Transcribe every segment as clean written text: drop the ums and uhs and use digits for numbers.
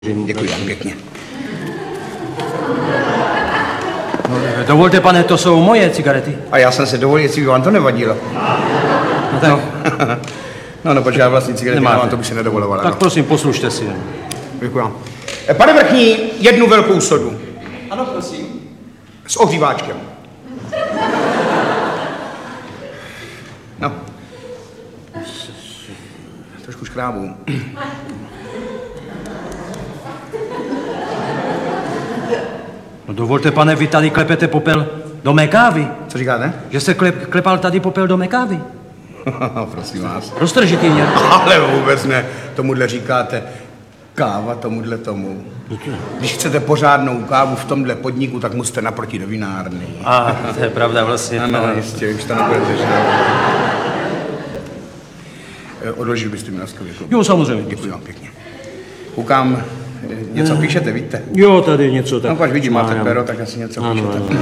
Děkuji vám pěkně. No, dovolte, pane, to jsou moje cigarety. A já jsem se dovolil, jestli by vám to nevadilo. No tak. No, protože já vlastní cigarety nemám, to by se nedovolovala. Tak no. prosím, poslušte si. Děkuji vám. Pane vrchní, jednu velkou sodu. Ano, prosím. S ohříváčkem. No. Trošku škrábu. No dovolte, pane, vy tady klepete popel do mé kávy. Co říkáte? Že jste klepal tady popel do mé kávy. Prosím vás. Roztržitý nějak. Ale vůbec ne. Tomuhle říkáte káva tomuhle tomu. Když chcete pořádnou kávu v tomhle podniku, tak musíte naproti do vinárny. A to je pravda vlastně. Ano, jistě, už to nebudete žít. Odložil byste mi laskavě. Jo, samozřejmě. Děkuji vám pěkně. Koukám, něco píšete, víte? Jo, tady něco tak. No, pač vidím, máte pero, tak asi něco píšete. Ano.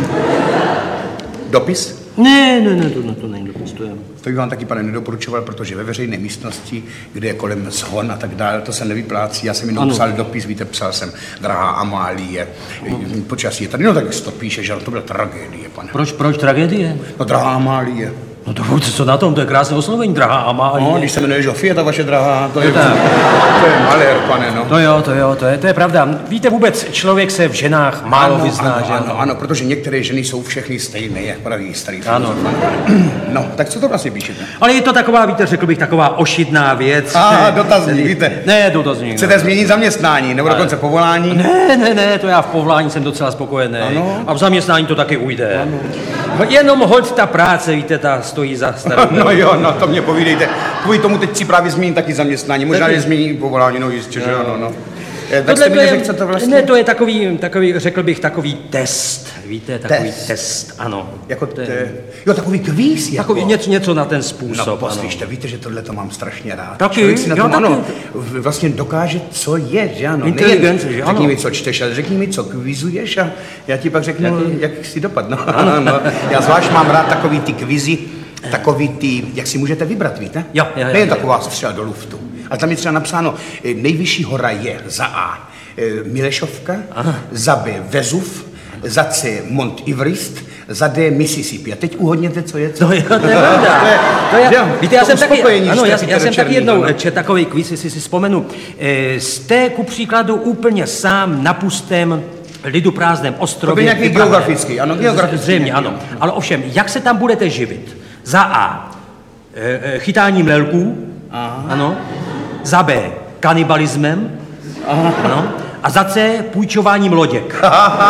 Dopis? Ne, to není dopis, to je. To bych vám taky, pane, nedoporučoval, protože ve veřejné místnosti, kde je kolem zhon a tak dále, to se nevyplácí. Já jsem jenom psal dopis, víte, psal jsem, drahá Amálie, počasí je tady, no tak se to píše, že to byla tragédie, pane. Proč tragédie? No, drahá Amálie. No dovolte, co na tom, to je krásné oslovení, drahá Amálie. No, když se jmenuje Žofie, ta vaše drahá, to je malér, pane, no. To je pravda. Víte, vůbec člověk se v ženách málo vyzná, že? Ano, protože některé ženy jsou všechny stejné, jak praví starý Ano. No, tak co to vlastně píšete? Ale je to taková, víte, řekl bych, taková ošidná věc. Dotazník, víte. Ne, dotazník. Chcete změnit zaměstnání, nebo dokonce povolání? Ne, to já v povolání jsem docela spokojený. Ano. A v zaměstnání to taky ujde. Ano. Jenom hoď ta práce, víte, ta stojí za starou. No jo, no to mě povídejte. Kvůli tomu teď si právě změním taky zaměstnání, možná je změní povolání, no jistě, že ano, no. Tak jste mi neřekl, co to vlastně? Ne, to je takový, řekl bych, takový test. Víte, takový test, ano. Jako jo, takový kvíz, jako. Takový něco na ten způsob, no, poslyšte, víte, že tohle to mám strašně rád. Taky? Člověk si na tom, taky. ano, vlastně dokáže, co je, že ano. Inteligence, že ano. Řekni mi, co čteš, ale řekni mi, co kvizuješ a já ti pak řeknu, jak si dopadne. No. Já zvlášť mám rád takový ty kvizy, takový ty, jak si můžete vybrat, víte? Jo. Nejen taková střela do luftu. Ale tam je třeba napsáno, nejvyšší hora je za A Milešovka, za B Vezuv, za C Mont Everest, za D Mississippi. A teď uhodněte, co je co. To je pravda. Víte, já jsem taky jednou četl takový kvíz, jestli si vzpomenu. Jste ku příkladu úplně sám na pustém lidu prázdném ostrově. To by nějaký geografický, ano, geografický. Zřejmě, ano. Ale ovšem, jak se tam budete živit? Za A. Chytáním lelků. Ano. Za B. Kanibalismem. Ano. A za C. Půjčováním loděk.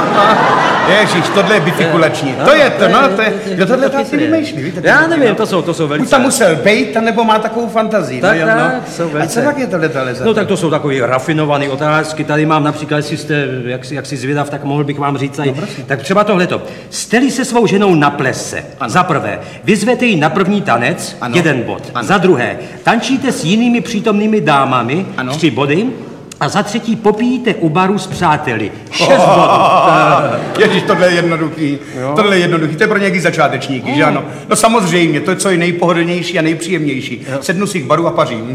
Ježiš, tohle je bifikulační. To je to, no, to je, jo, tohle to asi vymýšlí, víte? Já nevím, to jsou velice... Buď tam musel bejt, nebo má takovou fantazii. Tak, jsou velice... A co tak je tohle za... No tak to jsou takové rafinované otázky. Tady mám například, jestli jste jak si zvědav, tak mohl bych vám říct. Tak třeba tohleto. Jste-li se svou ženou na plese, za prvé, vyzvete ji na první tanec, 1 bod. Za druhé, tančíte s jinými přítomnými dámami, 3 body. A za třetí popíjíte u baru s přáteli. 6 bodů. Ježíš, tohle je jednoduchý. Tohle je jednoduchý. To je pro nějaký začátečníky, že ano? No samozřejmě, to je co je nejpohodlnější a nejpříjemnější. Sednu si k baru a pařím.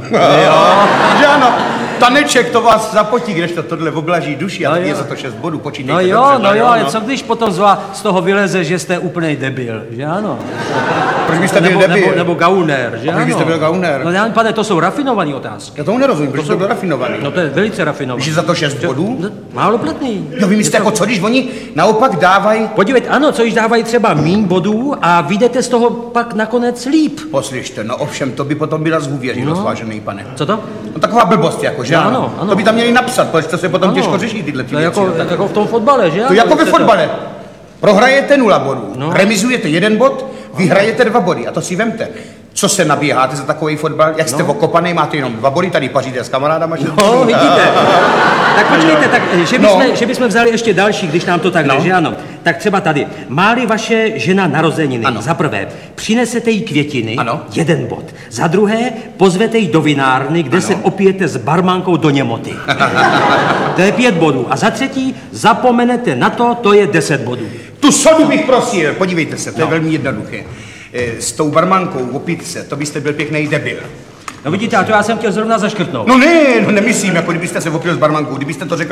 Že ano? Taneček to vás zapotí, kdežto tohle oblaží duši a je za to 6 bodů, počítejte. No jo, ale co když potom z toho vyleze, že jste úplnej debil, že ano? Proč byste byl debil? Nebo gauner, že ano? Proč byste byl gauner? No pane, to jsou rafinované otázky. Já tomu nerozumím, proč to byl rafinovaný? No to je velice rafinovaný. Že za to 6 bodů? Málo platný. No vy myslíte, jako co, když oni naopak dávají... Podívejte, ano, co když dávají třeba míň bodů a vyjdete z toho pak nakonec líp. Poslyšte, no ovšem, to by potom byla zhůvěřilost, vážený pane. Co to? No taková blbost, jako, že ano? To by tam měli napsat, protože to se potom těžko řeší tyhle věci. Tak jako v tom fotbale, že? To jako ve fotbale. Prohrajete 0 bodů, remizujete 1 bod, vyhrajete 2 body a to si vemte. Co se nabíháte za takový fotbal? Jak jste okopaný, máte jenom 2 body, tady paříte s kamarádama. No, vidíte. Tak počkejte, tak, že bychom vzali ještě další, když nám to tak jde, že ano. Tak třeba tady. Má-li vaše žena narozeniny, za prvé, přinesete jí květiny, 1 bod. Za druhé, pozvete jí do vinárny, kde se opijete s barmankou do němoty. To je 5 bodů. A za třetí, zapomenete na to je 10 bodů. Tu sodu bych prosil, podívejte se, to je velmi jednoduché. S tou barmankou opít se, to byste byl pěkný debil. No vidíte, a to já jsem chtěl zrovna zaškrtnout. No ne, no nemyslím, jako kdybyste se opil z barmanku, kdybyste to řekl